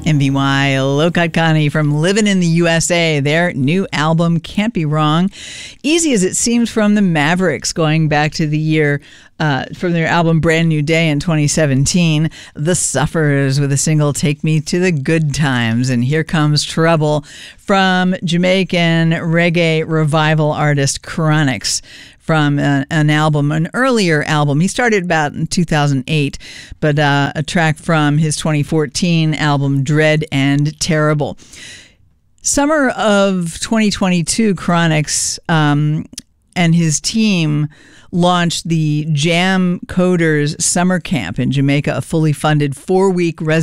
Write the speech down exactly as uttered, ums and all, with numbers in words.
M V Y, Low Cut Connie from Living in the U S A. Their new album, Can't Be Wrong. Easy as it seems from the Mavericks, going back to the year uh, from their album Brand New Day in twenty seventeen. The Sufferers with a single, Take Me to the Good Times. And here comes Trouble from Jamaican reggae revival artist Chronixx, from a, an album, an earlier album. He started about in two thousand eight, but uh, a track from his twenty fourteen album, Dread and Terrible. Summer of twenty twenty-two, Chronixx um, and his team launched the Jam Coders Summer Camp in Jamaica, a fully funded four-week residence